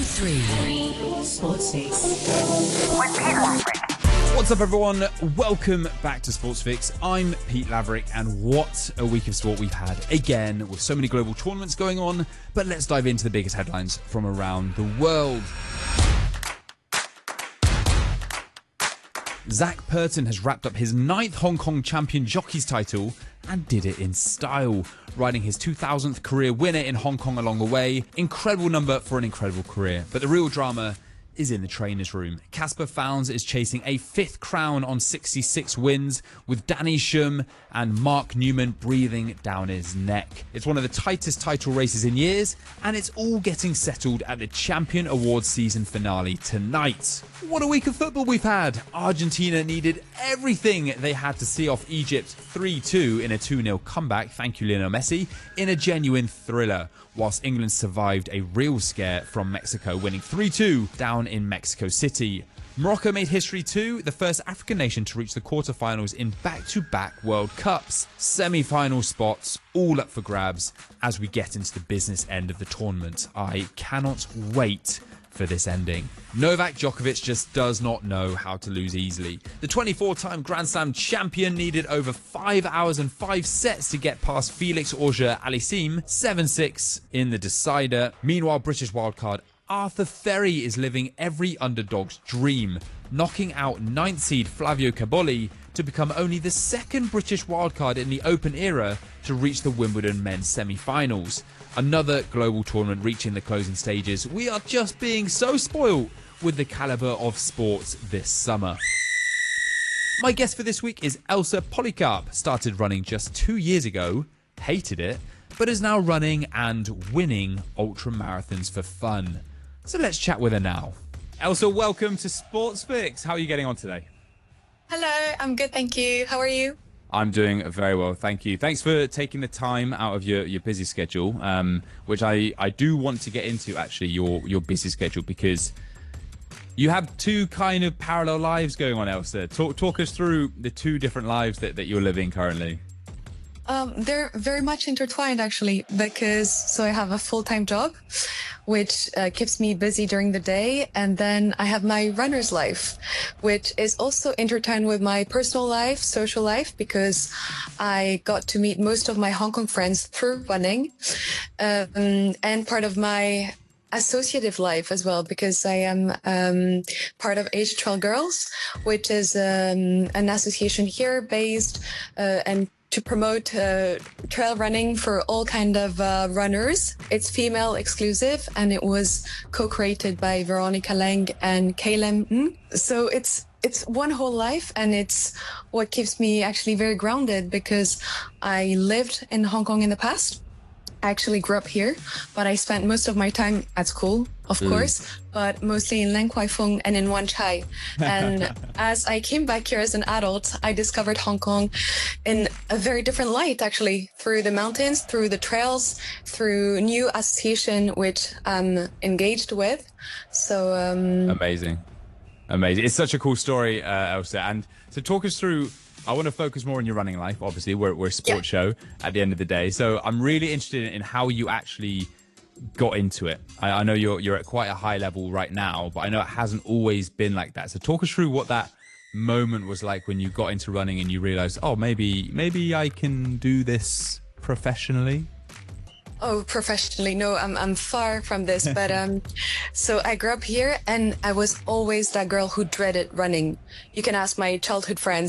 Three Sports Fix. What's up, everyone? Welcome back to Sports Fix. I'm Pete Laverick, and what a week of sport we've had again, with so many global tournaments going on. But let's dive into the biggest headlines from around the world. Zach Purton has wrapped up his 9th Hong Kong champion jockeys title and did it in style, riding his 2000th career winner in Hong Kong along the way. Incredible number for an incredible career. But the real drama is in the trainer's room. Casper Fownes is chasing a 5th crown on 66 wins, with Danny Shum and Mark Newman breathing down his neck. It's one of the tightest title races in years, and it's all getting settled at the Champion Awards season finale tonight. What a week of football we've had. Argentina needed everything they had to see off Egypt 3-2 in a 2-0 comeback, thank you Lionel Messi, in a genuine thriller, whilst England survived a real scare from Mexico, winning 3-2 down in Mexico City. Morocco made history too, the first African nation to reach the quarterfinals in back-to-back World Cups. Semi-final spots all up for grabs as we get into the business end of the tournament. I cannot wait for this ending. Novak Djokovic just does not know how to lose easily. The 24-time Grand Slam champion needed over 5 hours and 5 sets to get past Felix Auger-Aliassime 7-6 in the decider. Meanwhile, British wildcard Arthur Ferry is living every underdog's dream, knocking out 9th seed Flavio Caboli to become only the 2nd British wildcard in the Open era to reach the Wimbledon men's semi-finals. Another global tournament reaching the closing stages. We are just being so spoiled with the calibre of sports this summer. My guest for this week is Elsa Polycarp. Started running just 2 years ago, hated it, but is now running and winning ultra marathons for fun. So let's chat with her now. Elsa, welcome to Sports Fix. How are you getting on today? Hello, I'm good, thank you. How are you? I'm doing very well, thank you. Thanks for taking the time out of your busy schedule, which I do want to get into, actually, your busy schedule, because you have two kind of parallel lives going on, Elsa. Talk us through the two different lives that you're living currently. They're very much intertwined, actually, because I have a full-time job, which keeps me busy during the day. And then I have my runner's life, which is also intertwined with my personal life, social life, because I got to meet most of my Hong Kong friends through running, and part of my associative life as well, because I am part of Asia Trail Girls, which is an association here based and to promote trail running for all kind of runners. It's female exclusive, and it was co-created by Veronica Lang and Kalem Ng. So it's one whole life, and it's what keeps me actually very grounded, because I lived in Hong Kong in the past. I actually grew up here, but I spent most of my time at school, of course, but mostly in Lang Kwai Fong and in Wan Chai. And as I came back here as an adult, I discovered Hong Kong in a very different light, actually, through the mountains, through the trails, through new association which I'm engaged with. So Amazing. It's such a cool story, Elsa. And so talk us through. I want to focus more on your running life. Obviously, we're a sports show at the end of the day. So I'm really interested in how you actually got into it. I know you're at quite a high level right now, but I know it hasn't always been like that. So talk us through what that moment was like when you got into running and you realized, oh, maybe I can do this professionally. Oh, professionally, no, I'm far from this, but so I grew up here, and I was always that girl who dreaded running. You can ask my childhood friends.